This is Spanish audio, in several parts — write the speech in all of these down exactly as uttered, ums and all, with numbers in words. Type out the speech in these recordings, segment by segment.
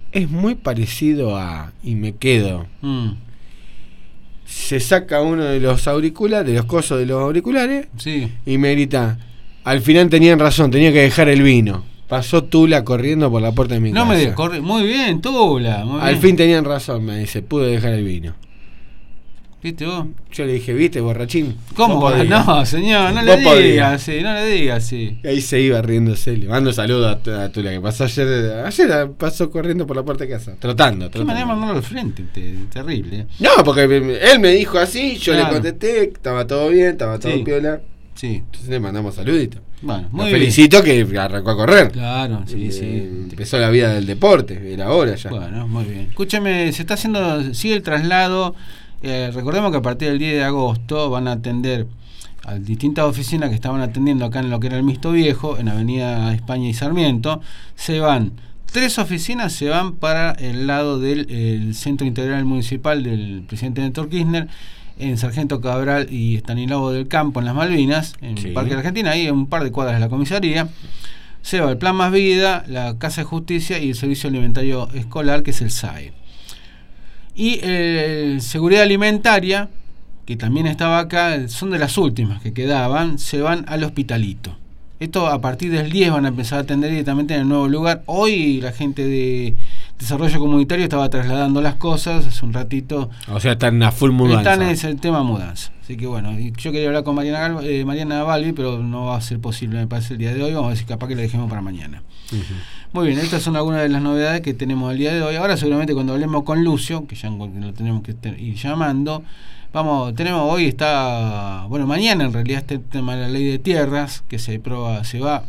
es muy parecido a... Y me quedo. Mm. Se saca uno de los auriculares, de los cosos de los auriculares, sí. y me grita, al final tenían razón, tenía que dejar el vino. Pasó Tula corriendo por la puerta de mi no casa. No me corre, muy bien, Tula. Muy al bien. fin tenían razón, me dice, pude dejar el vino. ¿Viste vos? Yo le dije, ¿viste, borrachín? ¿Cómo? No, señor, no le digas así, no le digas así. Y ahí se iba riéndose, le mando saludos a, a Tula, que pasó ayer, ayer pasó corriendo por la puerta de casa, trotando, trotando. ¿Qué manera de mandarlo al frente? Te, terrible. No, porque él me dijo así, yo claro. le contesté, estaba todo bien, estaba todo sí. piola. Sí. Entonces le mandamos saluditos. Bueno, muy Lo bien. felicito que arrancó a correr. Claro, sí, eh, sí. Empezó la vida del deporte, era hora ya. Bueno, muy bien. Escúchame, se está haciendo, sigue el traslado. Eh, recordemos que a partir del diez de agosto van a atender a distintas oficinas que estaban atendiendo acá en lo que era el Misto Viejo, en Avenida España y Sarmiento. Se van, tres oficinas se van para el lado del el Centro Integral Municipal del presidente Néstor Kirchner, en Sargento Cabral y Estanislao del Campo, en las Malvinas, en sí. Parque de la Argentina, ahí en un par de cuadras de la comisaría. Se va el Plan Más Vida, la Casa de Justicia y el Servicio Alimentario Escolar, que es el S A E. Y eh, Seguridad Alimentaria, que también estaba acá, son de las últimas que quedaban, se van al Hospitalito. Esto a partir del diez van a empezar a atender directamente en el nuevo lugar. Hoy la gente de Desarrollo Comunitario estaba trasladando las cosas hace un ratito. O sea, están en la full mudanza. Están en ese tema mudanza. Así que bueno, yo quería hablar con Mariana, eh, Mariana Balbi, pero no va a ser posible, me parece, el día de hoy. Vamos a decir, capaz que lo dejemos para mañana. Uh-huh. Muy bien, estas son algunas de las novedades que tenemos el día de hoy. Ahora seguramente cuando hablemos con Lucio, que ya lo tenemos que ir llamando, vamos, tenemos hoy está, bueno, mañana en realidad este tema de la ley de tierras, que se prueba, se va.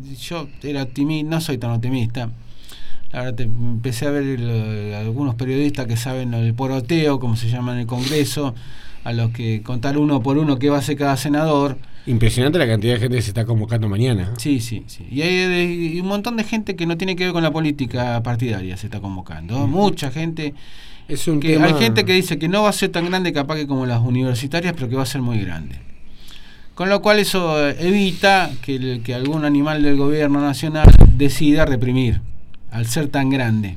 Yo era optimista, no soy tan optimista. La verdad, te, empecé a ver el, algunos periodistas que saben el poroteo, como se llama en el Congreso, a los que contar uno por uno qué va a hacer cada senador. Impresionante la cantidad de gente que se está convocando mañana. Sí, sí, sí. Y hay de, y un montón de gente que no tiene que ver con la política partidaria se está convocando. Mm. Mucha gente. Es un que tema... Hay gente que dice que no va a ser tan grande capaz que como las universitarias, pero que va a ser muy grande. Con lo cual eso evita que, el, que algún animal del gobierno nacional decida reprimir al ser tan grande.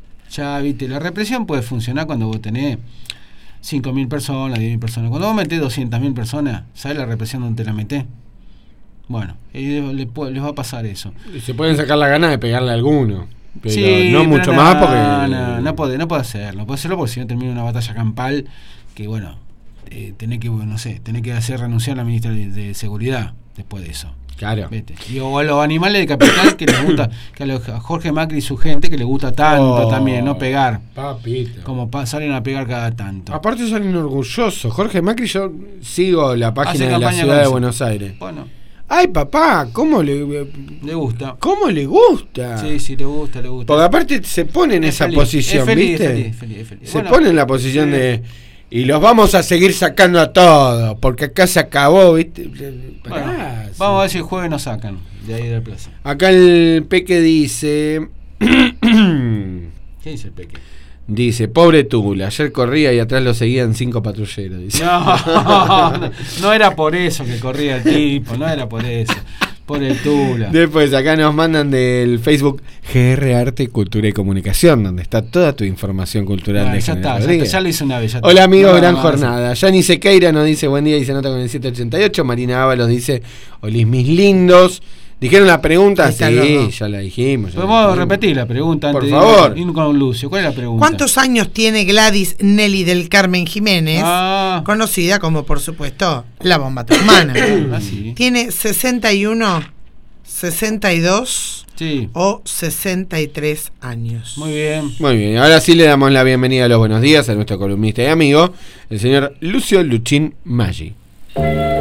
Ya viste, la represión puede funcionar cuando vos tenés cinco mil personas, diez mil personas. Cuando vos metés doscientas mil personas, ¿sabes la represión donde te la metés? Bueno, les, les va a pasar eso. Se pueden sacar la gana de pegarle a alguno, pero sí, no pero mucho no, más porque... No, no, no puede, no puede hacerlo. No puede hacerlo porque si no termina una batalla campal que, bueno, eh, tenés que, no sé, tenés que hacer renunciar a la ministra de, de Seguridad después de eso. Claro. Vete. Y, o a los animales de capital que les gusta, que a, los, a Jorge Macri y su gente que les gusta tanto oh, también, no pegar. Papito. Como pa, salen a pegar cada tanto. Aparte salen orgullosos. Jorge Macri, yo sigo la página de la ciudad de Buenos Aires. Bueno. Ay, papá, ¿cómo le le gusta? ¿Cómo le gusta? Sí, sí, le gusta, le gusta. Porque aparte se pone en es esa feliz, posición, es feliz, ¿viste? Es feliz, es feliz, es feliz. Se bueno, pone en la posición sí. de... Y los vamos a seguir sacando a todos, porque acá se acabó, ¿viste? Bueno, vamos a ver si el jueves nos sacan de ahí de la plaza. Acá el Peque dice... ¿Qué dice el Peque? Dice, pobre Tula, ayer corría y atrás lo seguían cinco patrulleros. Dice. No, no, no era por eso que corría el tipo, no era por eso. Por el Tula. Después acá nos mandan del Facebook G R Arte, Cultura y Comunicación, donde está toda tu información cultural. Bueno, de ya, está, ya está, ya lo hice una vez. Ya Hola está. amigos, no, gran no, jornada. Yani Sequeira nos dice buen día y se nota con el siete ochenta y ocho. Marina Ábalos dice olis mis lindos. ¿Dijeron la pregunta? Sí, no. ya la dijimos. Ya Podemos la dijimos. repetir la pregunta por antes favor. de ir con Lucio. ¿Cuál es la pregunta? ¿Cuántos años tiene Gladys Nelly del Carmen Jiménez, ah. conocida como, por supuesto, la bomba tucumana? Ah, sí. Tiene sesenta y uno, sesenta y dos sí. o sesenta y tres años. Muy bien. Muy bien, ahora sí le damos la bienvenida a los buenos días a nuestro columnista y amigo, el señor Lucio Luchín Maggi.